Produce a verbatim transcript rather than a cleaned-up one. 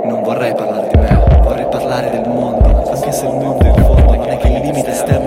Non vorrei parlare di me, vorrei parlare del mondo, anche se il mondo in fondo non è che il limite esterno